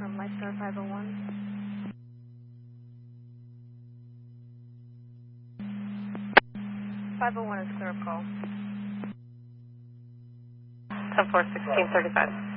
from Lightstar 501. 501 is clear of call. 10-4, 1635.